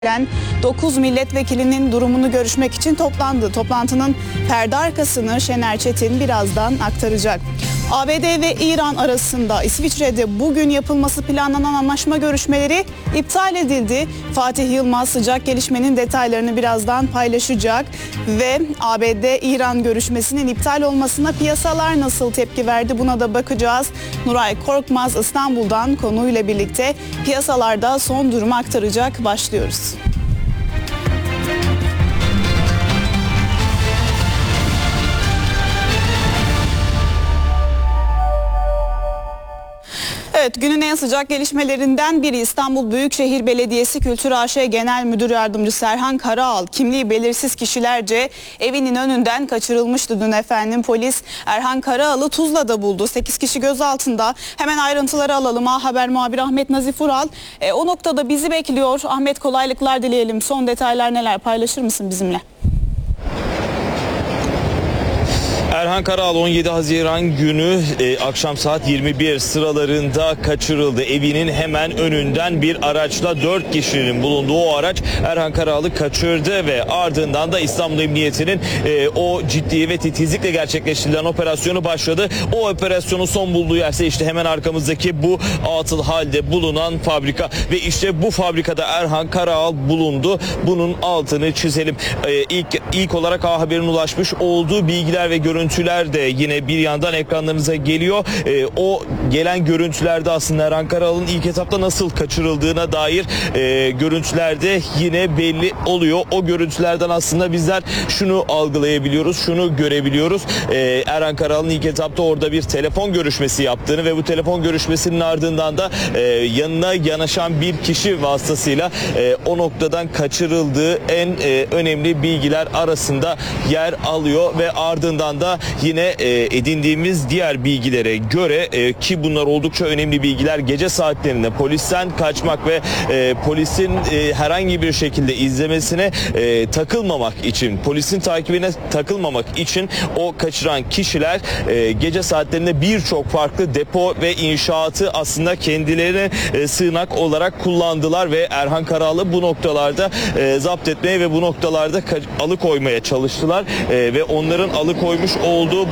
gelen 9 milletvekilinin durumunu görüşmek için toplandı. Toplantının perde arkasını Şener Çetin birazdan aktaracak. ABD ve İran arasında İsviçre'de bugün yapılması planlanan anlaşma görüşmeleri iptal edildi. Fatih Yılmaz sıcak gelişmenin detaylarını birazdan paylaşacak ve ABD-İran görüşmesinin iptal olmasına piyasalar nasıl tepki verdi buna da bakacağız. Nuray Korkmaz İstanbul'dan konuyla birlikte piyasalarda son durumu aktaracak. Başlıyoruz. Evet, günün en sıcak gelişmelerinden biri İstanbul Büyükşehir Belediyesi Kültür AŞ Genel Müdür Yardımcısı Erhan Karaal kimliği belirsiz kişilerce evinin önünden kaçırılmıştı dün efendim. Polis Erhan Karaal'ı Tuzla'da buldu. 8 kişi gözaltında. Hemen ayrıntıları alalım. A Haber muhabiri Ahmet Nazif Ural o noktada bizi bekliyor. Ahmet, kolaylıklar dileyelim. Son detaylar neler, paylaşır mısın bizimle? Erhan Karaal 17 Haziran günü akşam saat 21 sıralarında kaçırıldı. Evinin hemen önünden bir araçla 4 kişinin bulunduğu o araç Erhan Karaal'ı kaçırdı ve ardından da İstanbul Emniyeti'nin o ciddi ve titizlikle gerçekleştirilen operasyonu başladı. O operasyonun son bulduğu yerse işte hemen arkamızdaki bu atıl halde bulunan fabrika ve işte bu fabrikada Erhan Karaal bulundu. Bunun altını çizelim. İlk olarak A Haber'in ulaşmış olduğu bilgiler ve görüntüler de yine bir yandan ekranlarınıza geliyor. O gelen görüntülerde aslında Erhan Karaal'ın ilk etapta nasıl kaçırıldığına dair görüntülerde yine belli oluyor. O görüntülerden aslında bizler şunu algılayabiliyoruz, şunu görebiliyoruz. Erhan Karaal'ın ilk etapta orada bir telefon görüşmesi yaptığını ve bu telefon görüşmesinin ardından da yanına yanaşan bir kişi vasıtasıyla o noktadan kaçırıldığı en önemli bilgiler arasında yer alıyor ve ardından da yine edindiğimiz diğer bilgilere göre ki bunlar oldukça önemli bilgiler, gece saatlerinde polisten kaçmak ve polisin herhangi bir şekilde izlemesine takılmamak için, polisin takibine takılmamak için o kaçıran kişiler gece saatlerinde birçok farklı depo ve inşaatı aslında kendilerine sığınak olarak kullandılar ve Erhan Karaal'ı bu noktalarda zapt etmeye ve bu noktalarda alıkoymaya çalıştılar ve onların alıkoymuş olduğu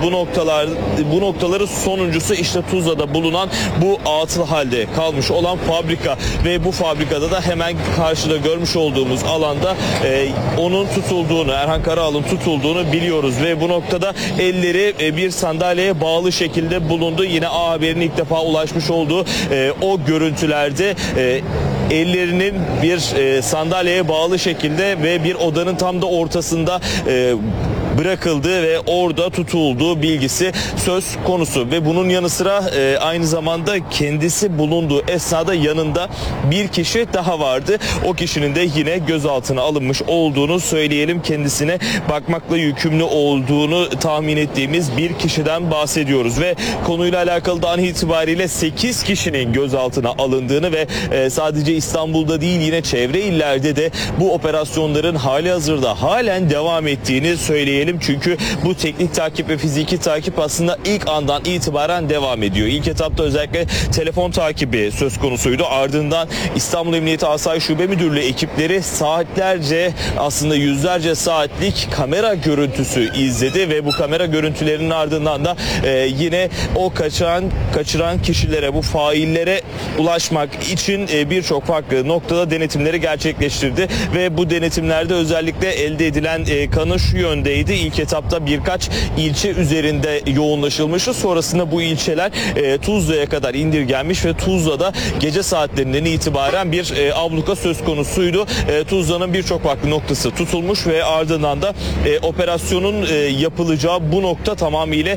bu noktaları sonuncusu işte Tuzla'da bulunan bu atıl halde kalmış olan fabrika ve bu fabrikada da hemen karşıda görmüş olduğumuz alanda onun tutulduğunu, Erhan Karaal'ın tutulduğunu biliyoruz ve bu noktada elleri bir sandalyeye bağlı şekilde bulundu. Yine A Haber'in ilk defa ulaşmış olduğu o görüntülerde ellerinin bir sandalyeye bağlı şekilde ve bir odanın tam da ortasında bırakıldığı ve orada tutulduğu bilgisi söz konusu ve bunun yanı sıra aynı zamanda kendisi bulunduğu esnada yanında bir kişi daha vardı. O kişinin de yine gözaltına alınmış olduğunu söyleyelim. Kendisine bakmakla yükümlü olduğunu tahmin ettiğimiz bir kişiden bahsediyoruz ve konuyla alakalı da an itibariyle 8 kişinin gözaltına alındığını ve sadece İstanbul'da değil yine çevre illerde de bu operasyonların halihazırda halen devam ettiğini söyleyelim. Çünkü bu teknik takip ve fiziki takip aslında ilk andan itibaren devam ediyor. İlk etapta özellikle telefon takibi söz konusuydu. Ardından İstanbul Emniyeti Asayiş Şube Müdürlüğü ekipleri saatlerce, aslında yüzlerce saatlik kamera görüntüsü izledi ve bu kamera görüntülerinin ardından da yine o kaçıran kişilere, bu faillere ulaşmak için birçok farklı noktada denetimleri gerçekleştirdi ve bu denetimlerde özellikle elde edilen kanı şu yöndeydi. İlk etapta birkaç ilçe üzerinde yoğunlaşılmıştı. Sonrasında bu ilçeler Tuzla'ya kadar indirgenmiş ve Tuzla'da gece saatlerinden itibaren bir abluka söz konusuydu. Tuzla'nın birçok farklı noktası tutulmuş ve ardından da operasyonun yapılacağı bu nokta tamamıyla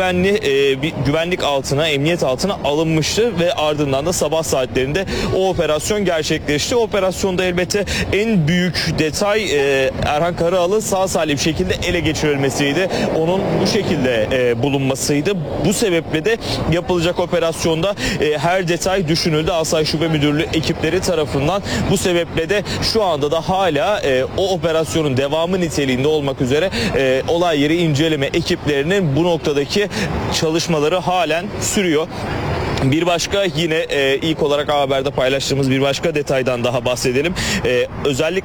güvenlik altına, emniyet altına alınmıştı ve ardından da sabah saatlerinde o operasyon gerçekleşti. O operasyonda elbette en büyük detay Erhan Karaal'ın sağ salim şekilde ele geçirilmesiydi. Onun bu şekilde bulunmasıydı. Bu sebeple de yapılacak operasyonda her detay düşünüldü Asayiş Şube Müdürlüğü ekipleri tarafından. Bu sebeple de şu anda da hala o operasyonun devamı niteliğinde olmak üzere olay yeri inceleme ekiplerinin bu noktadaki çalışmaları halen sürüyor. Bir başka yine ilk olarak A Haber'de paylaştığımız bir başka detaydan daha bahsedelim. Özellikle